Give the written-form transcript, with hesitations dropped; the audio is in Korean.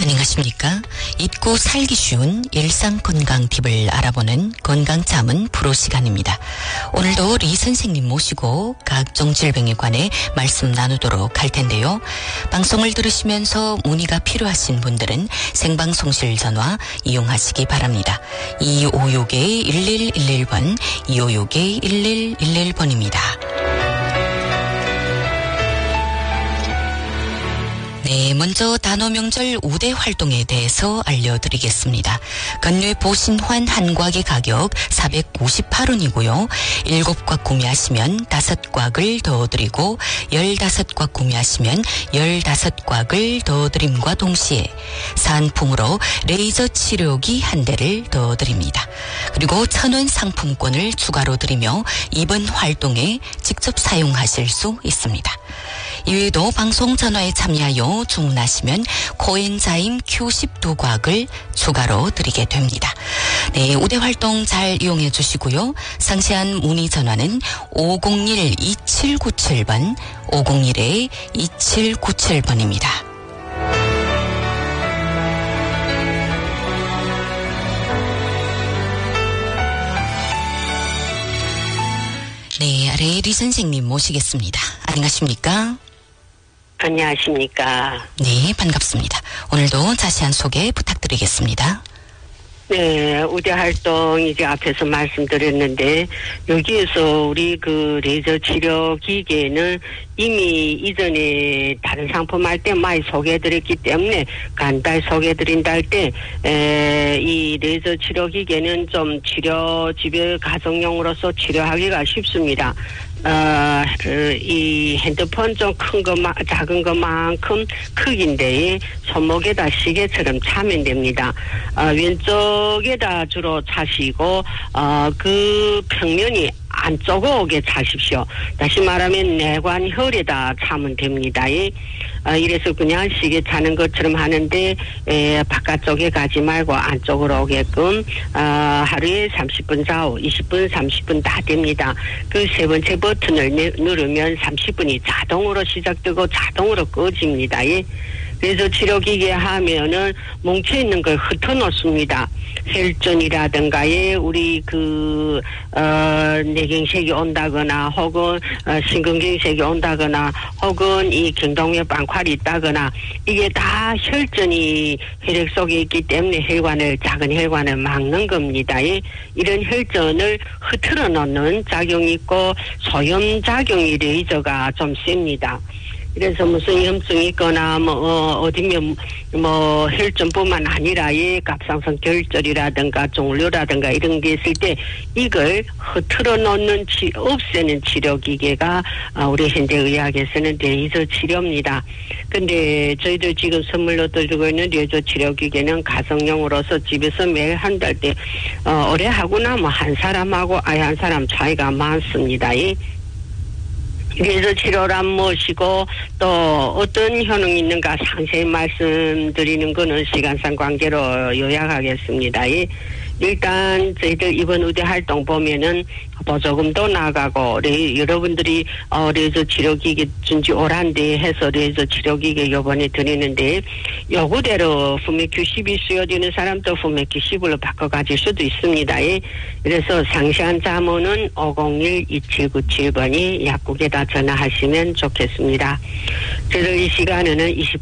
안녕하십니까? 잊고 살기 쉬운 일상 건강 팁을 알아보는 건강자문 프로 시간입니다. 오늘도 리 선생님 모시고 각종 질병에 관해 말씀 나누도록 할 텐데요. 방송을 들으시면서 문의가 필요하신 분들은 생방송실 전화 이용하시기 바랍니다. 2561-1111번, 2561-1111번입니다. 네, 먼저 단오 명절 우대 활동에 대해서 알려드리겠습니다. 건뇌 보신환 한 곽의 가격 498원이고요. 7곽 구매하시면 5곽을 더 드리고 15곽 구매하시면 15곽을 더 드림과 동시에 사은품으로 레이저 치료기 한 대를 더 드립니다. 그리고 1,000원 상품권을 추가로 드리며 이번 활동에 직접 사용하실 수 있습니다. 이외에도 방송 전화에 참여하여 주문하시면 코엔자임 Q12곽을 추가로 드리게 됩니다. 네, 우대 활동 잘 이용해 주시고요. 상세한 문의 전화는 501-2797번, 501-2797번입니다. 네, 아래 리 선생님 모시겠습니다. 안녕하십니까? 안녕하십니까. 네, 반갑습니다. 오늘도 자세한 소개 부탁드리겠습니다. 네, 우대 활동 이제 앞에서 말씀드렸는데 여기에서 우리 그 레이저 치료 기계는 이미 이전에 다른 상품 할 때 많이 소개해드렸기 때문에 간단히 소개해드린다 할 때 이 레이저 치료 기계는 좀 집에 가정용으로서 치료하기가 쉽습니다. 이 핸드폰 좀 큰 작은 것만큼 크기인데 손목에다 시계처럼 차면 됩니다. 왼쪽에다 주로 차시고 그 평면이 안쪽으로 오게 차십시오. 다시 말하면 내관혈에다 차면 됩니다. 이래서 그냥 시계 차는 것처럼 하는데 바깥쪽에 가지 말고 안쪽으로 오게끔 하루에 30분 좌우 20분 30분 다 됩니다. 그 세 번째 버튼을 누르면 30분이 자동으로 시작되고 자동으로 꺼집니다. 그래서 치료기계 하면은 뭉쳐있는 걸 흩어놓습니다. 혈전이라든가 우리 뇌경색이 온다거나 혹은 심근경색이 온다거나 혹은 이 경동맥 빵칼이 있다거나 이게 다 혈전이 혈액 속에 있기 때문에 작은 혈관을 막는 겁니다. 이런 혈전을 흐트러 놓는 작용이 있고 소염작용이 레이저가 좀 셉니다. 그래서 무슨 염증이 있거나 어디면 혈전뿐만 아니라 갑상선 결절이라든가 종류라든가 이런 게 있을 때 이걸 흐트러 놓는 없애는 치료 기계가 우리 현대의학에서는 레이저 치료입니다. 근데 저희들 지금 선물로 드리고 있는 레이저 치료 기계는 가정용으로서 집에서 매일 한달 때 오래 하고 나면 한 사람하고 아예 한 사람 차이가 많습니다. 레이저 치료란 무엇이고 또 어떤 효능이 있는가 상세히 말씀드리는 것은 시간상 관계로 요약하겠습니다. 일단 저희들 이번 우대 활동 보면은 보조금도 나가고 여러분들이 레이저 치료기계 준지 오란데 해서 레이저 치료기계 요번에 드리는데 요구대로 FMEQ 10이 수요되는 사람도 FMEQ 10으로 바꿔가질 수도 있습니다. 그래서 상세한 자문은 501-2797번이 약국에다 전화하시면 좋겠습니다. 저희들 이 시간에는